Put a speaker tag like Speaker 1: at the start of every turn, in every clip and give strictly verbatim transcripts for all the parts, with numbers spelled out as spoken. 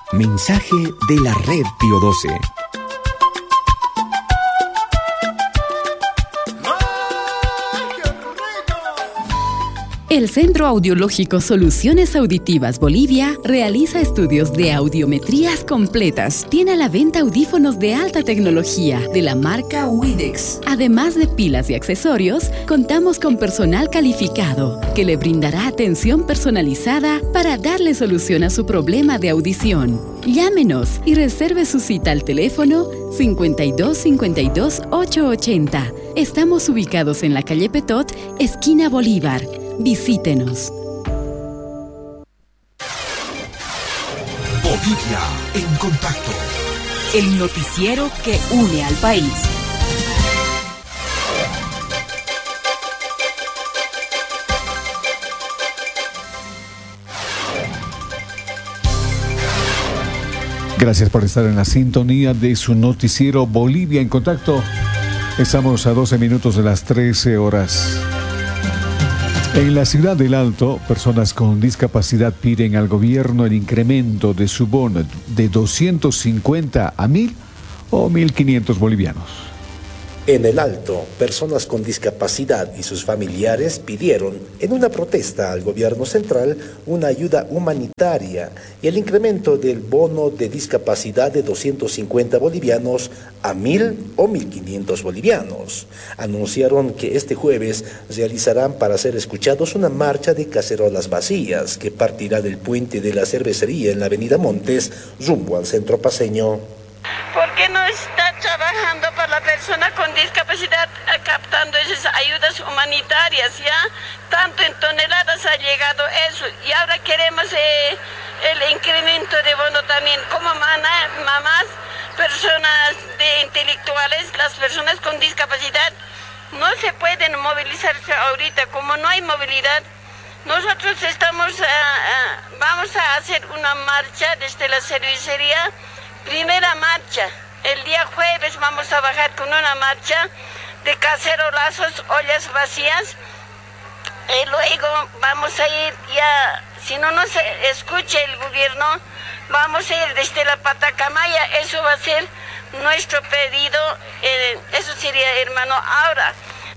Speaker 1: Mensaje de la Red Pío doce.
Speaker 2: El Centro Audiológico Soluciones Auditivas Bolivia realiza estudios de audiometrías completas. Tiene a la venta audífonos de alta tecnología de la marca Widex. Además de pilas y accesorios, contamos con personal calificado que le brindará atención personalizada para darle solución a su problema de audición. Llámenos y reserve su cita al teléfono cincuenta y dos cincuenta y dos ochocientos ochenta. Estamos ubicados en la calle Petot, esquina Bolívar. Visítenos.
Speaker 3: Bolivia en contacto.
Speaker 4: El noticiero que une al país.
Speaker 5: Gracias por estar en la sintonía de su noticiero Bolivia en contacto. Estamos a doce minutos de las trece horas. En la ciudad del Alto, personas con discapacidad piden al gobierno el incremento de su bono de doscientos cincuenta a mil o mil quinientos bolivianos.
Speaker 6: En el Alto, personas con discapacidad y sus familiares pidieron, en una protesta al gobierno central, una ayuda humanitaria y el incremento del bono de discapacidad de doscientos cincuenta bolivianos a mil o mil quinientos bolivianos. Anunciaron que este jueves realizarán para ser escuchados una marcha de cacerolas vacías que partirá del puente de la cervecería en la avenida Montes rumbo al centro paseño.
Speaker 7: ¿Por qué no está trabajando para la persona con discapacidad, captando esas ayudas humanitarias? Ya tanto en toneladas ha llegado eso y ahora queremos eh, el incremento de bono también. Como mana, mamás, personas de intelectuales, las personas con discapacidad no se pueden movilizarse ahorita. Como no hay movilidad, nosotros estamos uh, uh, vamos a hacer una marcha desde la cervecería. Primera marcha, el día jueves vamos a bajar con una marcha de cacerolazos, ollas vacías, y luego vamos a ir ya, si no nos escucha el gobierno, vamos a ir desde la Patacamaya, eso va a ser nuestro pedido, eh, eso sería, hermano, ahora.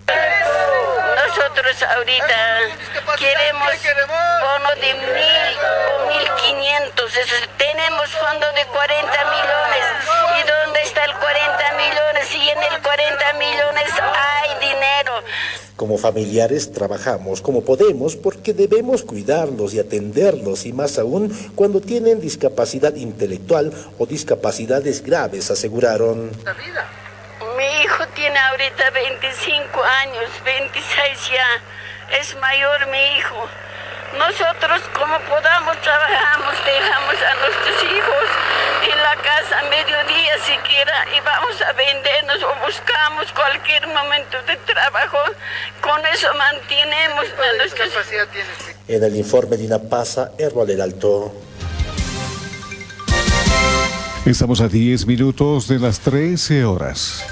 Speaker 7: Nosotros ahorita queremos bono de mil o mil quinientos, tenemos fondo de cuarenta millones. ¿Y dónde está el cuarenta millones? Y en el cuarenta millones hay dinero.
Speaker 6: Como familiares trabajamos como podemos porque debemos cuidarlos y atenderlos, y más aún cuando tienen discapacidad intelectual o discapacidades graves, aseguraron.
Speaker 7: Mi hijo tiene ahorita veinticinco años, veintiséis ya, es mayor mi hijo. Nosotros como podamos trabajamos, dejamos a nuestros hijos en la casa a mediodía siquiera y vamos a vendernos o buscamos cualquier momento de trabajo, con eso mantenemos a nuestros...
Speaker 6: En el informe de INAPASA, Errol el Alto.
Speaker 5: Estamos a diez minutos de las trece horas.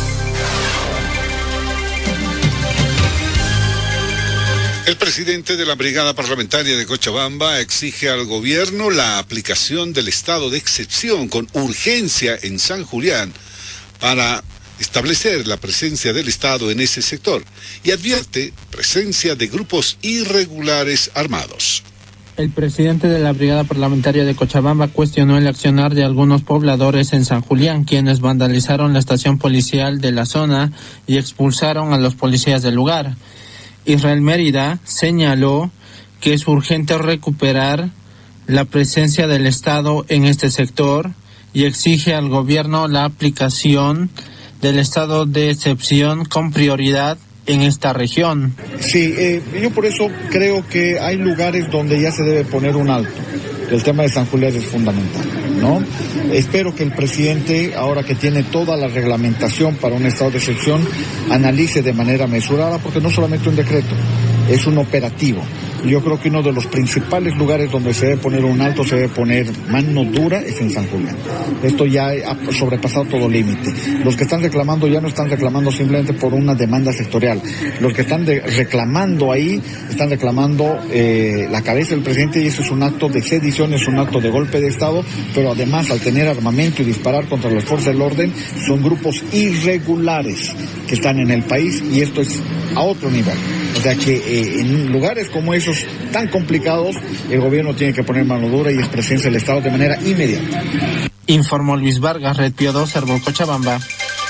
Speaker 8: El presidente de la Brigada Parlamentaria de Cochabamba exige al gobierno la aplicación del estado de excepción con urgencia en San Julián para establecer la presencia del Estado en ese sector y advierte presencia de grupos irregulares armados.
Speaker 9: El presidente de la Brigada Parlamentaria de Cochabamba cuestionó el accionar de algunos pobladores en San Julián, quienes vandalizaron la estación policial de la zona y expulsaron a los policías del lugar. Israel Mérida señaló que es urgente recuperar la presencia del Estado en este sector y exige al gobierno la aplicación del estado de excepción con prioridad en esta región.
Speaker 10: Sí, eh, yo por eso creo que hay lugares donde ya se debe poner un alto. El tema de San Julián es fundamental, ¿no? Espero que el presidente, ahora que tiene toda la reglamentación para un estado de excepción, analice de manera mesurada, porque no solamente un decreto, es un operativo. Yo creo que uno de los principales lugares donde se debe poner un alto, se debe poner mano dura, es en San Julián. Esto ya ha sobrepasado todo límite. Los que están reclamando ya no están reclamando simplemente por una demanda sectorial. Los que están de, reclamando ahí, están reclamando eh, la cabeza del presidente, y eso es un acto de sedición, es un acto de golpe de Estado, pero además al tener armamento y disparar contra las fuerzas del orden, son grupos irregulares que están en el país, y esto es a otro nivel. O sea que eh, en lugares como esos tan complicados, el gobierno tiene que poner mano dura y es presencia del Estado de manera inmediata.
Speaker 9: Informó Luis Vargas, Red Pío dos, Herbol Cochabamba.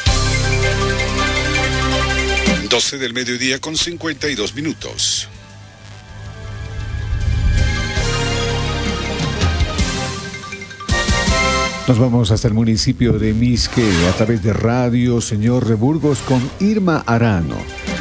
Speaker 8: doce del mediodía con cincuenta y dos minutos.
Speaker 5: Nos vamos hasta el municipio de Misque a través de Radio Señor Reburgos con Irma Arano.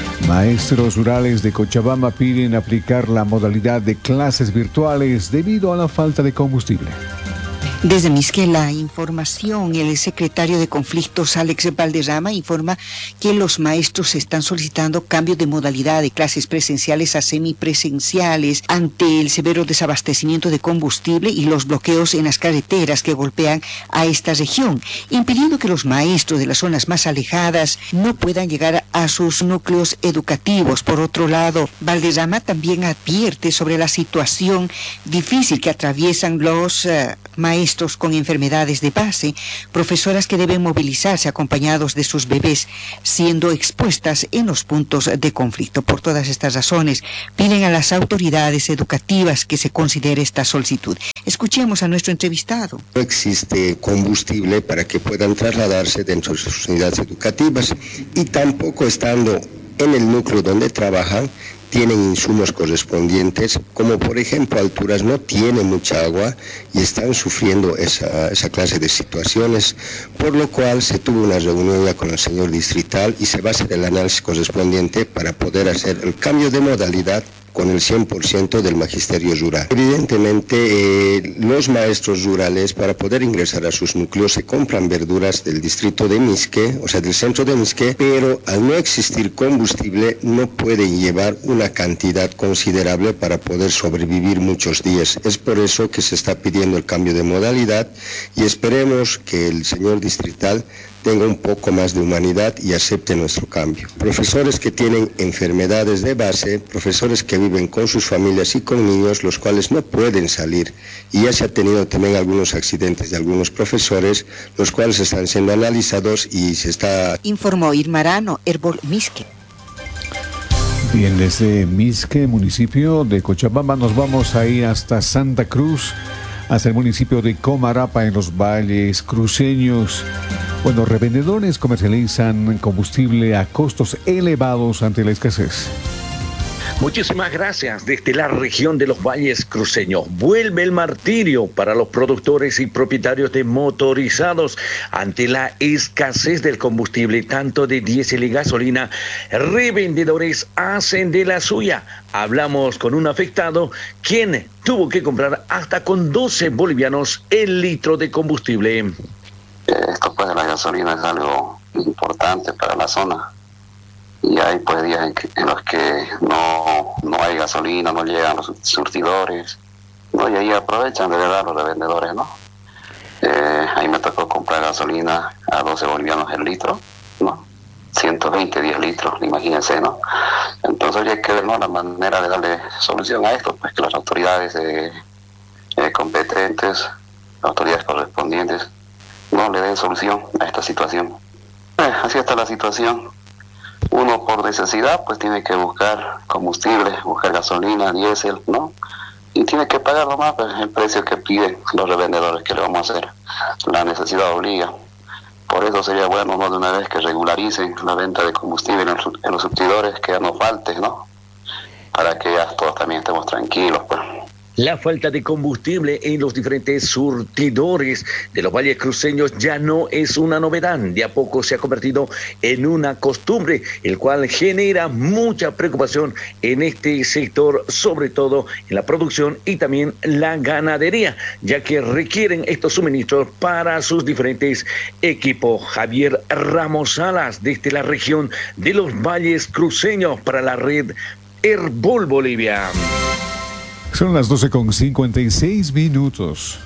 Speaker 5: Maestros rurales de Cochabamba piden aplicar la modalidad de clases virtuales debido a la falta de combustible.
Speaker 11: Desde Misque, la información, el secretario de Conflictos, Alex Valderrama, informa que los maestros están solicitando cambio de modalidad de clases presenciales a semipresenciales ante el severo desabastecimiento de combustible y los bloqueos en las carreteras que golpean a esta región, impidiendo que los maestros de las zonas más alejadas no puedan llegar a sus núcleos educativos. Por otro lado, Valderrama también advierte sobre la situación difícil que atraviesan los uh, maestros con enfermedades de base, profesoras que deben movilizarse acompañados de sus bebés, siendo expuestas en los puntos de conflicto. Por todas estas razones, piden a las autoridades educativas que se considere esta solicitud. Escuchemos a nuestro entrevistado.
Speaker 12: No existe combustible para que puedan trasladarse dentro de sus unidades educativas, y tampoco estando en el núcleo donde trabajan, tienen insumos correspondientes, como por ejemplo alturas no tienen mucha agua y están sufriendo esa, esa clase de situaciones, por lo cual se tuvo una reunión ya con el señor distrital y se va a hacer el análisis correspondiente para poder hacer el cambio de modalidad con el cien por ciento del magisterio rural. Evidentemente, eh, los maestros rurales, para poder ingresar a sus núcleos, se compran verduras del distrito de Misque, o sea, del centro de Misque, pero al no existir combustible, no pueden llevar una cantidad considerable para poder sobrevivir muchos días. Es por eso que se está pidiendo el cambio de modalidad, y esperemos que el señor distrital tenga un poco más de humanidad y acepte nuestro cambio. Profesores que tienen enfermedades de base, profesores que viven con sus familias y con niños, los cuales no pueden salir, y ya se ha tenido también algunos accidentes de algunos profesores, los cuales están siendo analizados y se está...
Speaker 11: Informó Irma Arano, Herbol Misque.
Speaker 5: Bien, desde Misque, municipio de Cochabamba, nos vamos a ir hasta Santa Cruz, hasta el municipio de Comarapa, en los valles cruceños. Bueno, revendedores comercializan combustible a costos elevados ante la escasez.
Speaker 13: Muchísimas gracias. Desde la región de los valles cruceños vuelve el martirio para los productores y propietarios de motorizados ante la escasez del combustible, tanto de diésel y gasolina. Revendedores hacen de la suya. Hablamos con un afectado quien tuvo que comprar hasta con doce bolivianos el litro de combustible.
Speaker 14: Esto pues de la gasolina es algo importante para la zona, y hay pues días en, que, en los que no, no hay gasolina, no llegan los surtidores, ¿no? Y ahí aprovechan de verdad los revendedores, ¿no? Eh, ahí me tocó comprar gasolina a doce bolivianos el litro, ¿no? ciento veinte, diez litros, imagínense, ¿no? Entonces hay que ver, ¿no?, la manera de darle solución a esto, pues que las autoridades eh, eh, competentes, autoridades correspondientes, no le den solución a esta situación. Eh, así está la situación. Uno por necesidad pues tiene que buscar combustible, buscar gasolina, diésel, ¿no? Y tiene que pagar nomás pues, el precio que piden los revendedores. Que le vamos a hacer? La necesidad obliga. Por eso sería bueno, ¿no?, de una vez que regularicen la venta de combustible en los, en los surtidores, que ya no falte, ¿no? Para que ya todos también estemos tranquilos, pues.
Speaker 13: La falta de combustible en los diferentes surtidores de los valles cruceños ya no es una novedad. De a poco se ha convertido en una costumbre, el cual genera mucha preocupación en este sector, sobre todo en la producción y también la ganadería, ya que requieren estos suministros para sus diferentes equipos. Javier Ramos Salas, desde la región de los valles cruceños, para la red Herbol Bolivia.
Speaker 5: Son las doce con cincuenta y seis minutos.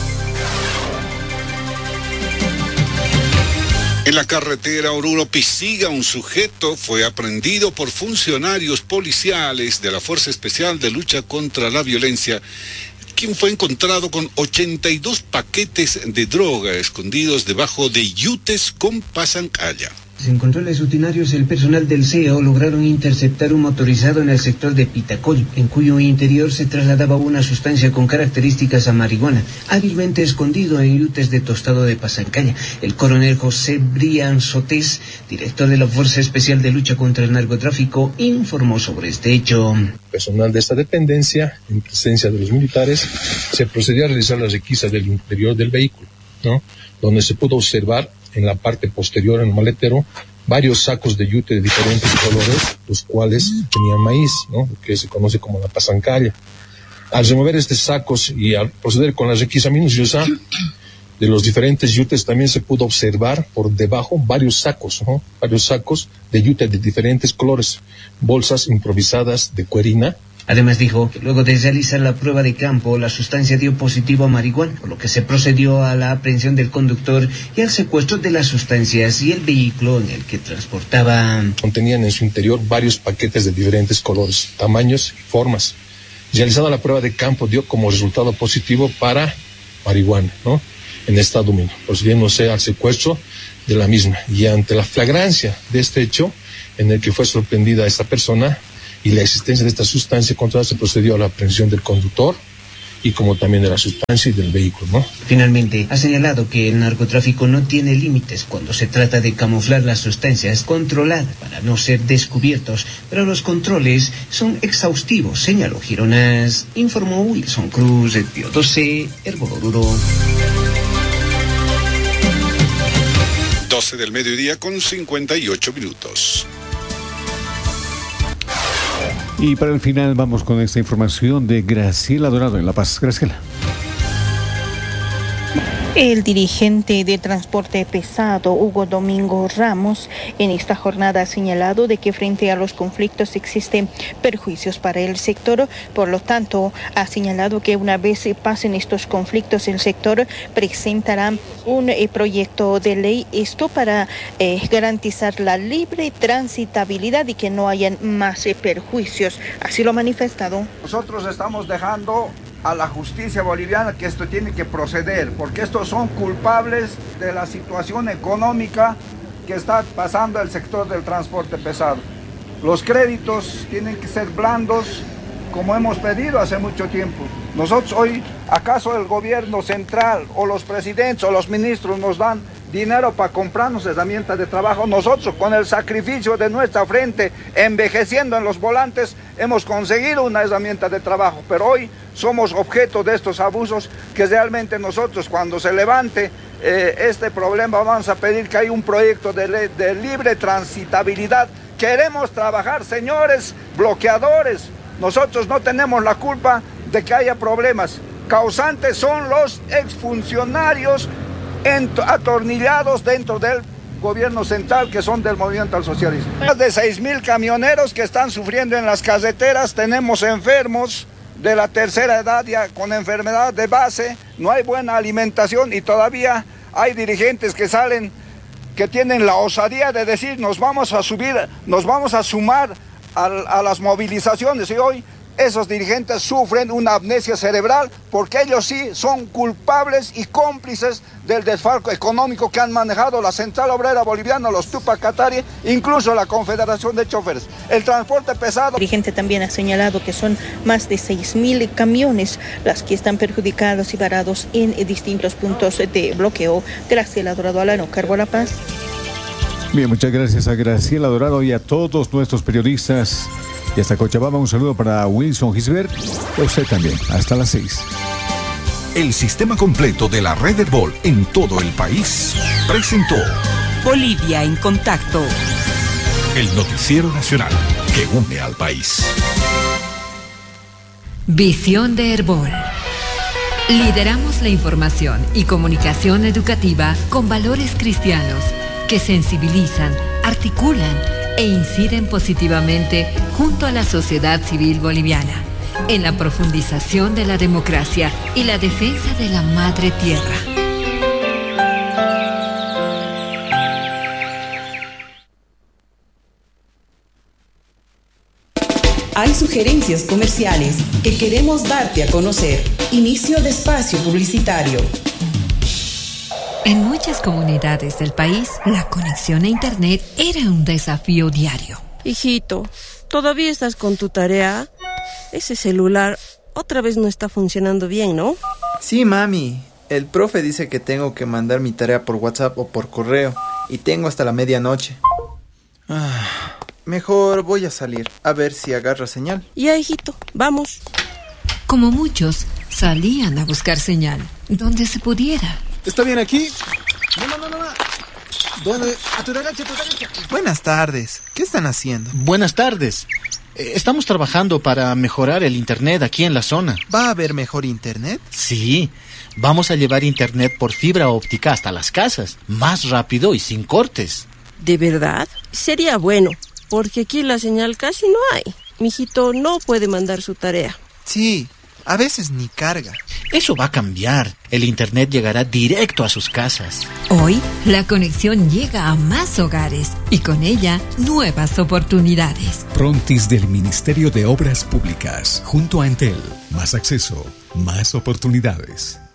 Speaker 8: En la carretera Oruro-Pisiga, un sujeto fue aprehendido por funcionarios policiales de la Fuerza Especial de Lucha contra la Violencia, quien fue encontrado con ochenta y dos paquetes de droga escondidos debajo de yutes con pasancalla.
Speaker 15: En controles rutinarios, el personal del C E O lograron interceptar un motorizado en el sector de Pitacol, en cuyo interior se trasladaba una sustancia con características a marihuana, hábilmente escondido en yutes de tostado de pasancalla. El coronel José Brian Sotés, director de la Fuerza Especial de Lucha contra el Narcotráfico, informó sobre este hecho.
Speaker 16: Personal de esta dependencia, en presencia de los militares, se procedió a realizar la requisa del interior del vehículo, ¿no? Donde se pudo observar en la parte posterior, en el maletero, varios sacos de yute de diferentes colores, los cuales tenían maíz, ¿no? Que se conoce como la pasancalla. Al remover estos sacos y al proceder con la requisa minuciosa de los diferentes yutes, también se pudo observar por debajo varios sacos, ¿no? Varios sacos de yute de diferentes colores, bolsas improvisadas de cuerina.
Speaker 15: Además dijo que luego de realizar la prueba de campo, la sustancia dio positivo a marihuana, por lo que se procedió a la aprehensión del conductor y al secuestro de las sustancias y el vehículo en el que transportaba.
Speaker 16: Contenían en su interior varios paquetes de diferentes colores, tamaños y formas. Realizada la prueba de campo, dio como resultado positivo para marihuana, ¿no? En estado húmedo, procediéndose al secuestro de la misma. Y ante la flagrancia de este hecho, en el que fue sorprendida esta persona, y la existencia de esta sustancia controlada, se procedió a la aprehensión del conductor y como también de la sustancia y del vehículo, ¿no?
Speaker 15: Finalmente, ha señalado que el narcotráfico no tiene límites cuando se trata de camuflar las sustancias controladas para no ser descubiertos, pero los controles son exhaustivos, señaló Gironas. Informó Wilson Cruz, de Pío doce, Herbo Oruro.
Speaker 8: doce del mediodía con cincuenta y ocho minutos.
Speaker 5: Y para el final vamos con esta información de Graciela Dorado en La Paz. Graciela.
Speaker 17: El dirigente de transporte pesado, Hugo Domingo Ramos, en esta jornada ha señalado de que frente a los conflictos existen perjuicios para el sector. Por lo tanto, ha señalado que una vez se pasen estos conflictos, el sector presentará un eh, proyecto de ley, esto para eh, garantizar la libre transitabilidad y que no hayan más eh, perjuicios. Así lo ha manifestado.
Speaker 18: Nosotros estamos dejando a la justicia boliviana que esto tiene que proceder, porque estos son culpables de la situación económica que está pasando el sector del transporte pesado. Los créditos tienen que ser blandos, como hemos pedido hace mucho tiempo. Nosotros hoy, ¿acaso el gobierno central o los presidentes o los ministros nos dan dinero para comprarnos herramientas de trabajo? Nosotros, con el sacrificio de nuestra frente, envejeciendo en los volantes, hemos conseguido una herramienta de trabajo, pero hoy somos objeto de estos abusos que realmente nosotros, cuando se levante eh, este problema, vamos a pedir que haya un proyecto de, ley, de libre transitabilidad. Queremos trabajar, señores bloqueadores. Nosotros no tenemos la culpa de que haya problemas. Causantes son los exfuncionarios atornillados dentro del gobierno central, que son del movimiento al socialismo. Más de seis mil camioneros que están sufriendo en las carreteras. Tenemos enfermos de la tercera edad ya con enfermedad de base, no hay buena alimentación y todavía hay dirigentes que salen, que tienen la osadía de decir nos vamos a subir, nos vamos a sumar a, a las movilizaciones, y hoy esos dirigentes sufren una amnesia cerebral porque ellos sí son culpables y cómplices del desfalco económico que han manejado la Central Obrera Boliviana, los Tupac Katari, incluso la Confederación de Choferes. El transporte pesado.
Speaker 17: El dirigente también ha señalado que son más de seis mil camiones las que están perjudicados y varados en distintos puntos de bloqueo. Graciela Dorado, Alano, Carbo La Paz.
Speaker 5: Bien, muchas gracias a Graciela Dorado y a todos nuestros periodistas. Y hasta Cochabamba, un saludo para Wilson Gisbert y a usted también. Hasta las seis.
Speaker 3: El sistema completo de la red Herbol en todo el país presentó
Speaker 4: Bolivia en Contacto,
Speaker 3: el noticiero nacional que une al país.
Speaker 19: Visión de Herbol. Lideramos la información y comunicación educativa con valores cristianos que sensibilizan, articulan e inciden positivamente junto a la sociedad civil boliviana. en la profundización de la democracia y la defensa de la madre tierra.
Speaker 20: Hay sugerencias comerciales que queremos darte a conocer. Inicio de espacio publicitario.
Speaker 19: En muchas comunidades del país, la conexión a Internet era un desafío diario.
Speaker 21: Hijito, ¿todavía estás con tu tarea? Ese celular otra vez no está funcionando bien, ¿no?
Speaker 22: Sí, mami. El profe dice que tengo que mandar mi tarea por WhatsApp o por correo y tengo hasta la medianoche. Ah, mejor voy a salir a ver si agarra señal.
Speaker 21: Ya, hijito, vamos.
Speaker 19: Como muchos, salían a buscar señal, donde se pudiera.
Speaker 23: ¿Está bien aquí? No, no, no, no. ¿Dónde? A tu derecha, a tu derecha.
Speaker 22: Buenas tardes. ¿Qué están haciendo?
Speaker 23: Buenas tardes. Estamos trabajando para mejorar el internet aquí en la zona.
Speaker 22: ¿Va a haber mejor internet?
Speaker 23: Sí. Vamos a llevar internet por fibra óptica hasta las casas. Más rápido y sin cortes.
Speaker 21: ¿De verdad? Sería bueno, porque aquí la señal casi no hay. Mijito no puede mandar su tarea.
Speaker 22: Sí. A veces ni carga.
Speaker 23: Eso va a cambiar. El internet llegará directo a sus casas.
Speaker 19: Hoy, la conexión llega a más hogares y con ella, nuevas oportunidades.
Speaker 1: Prontis del Ministerio de Obras Públicas, junto a Entel. Más acceso, más oportunidades.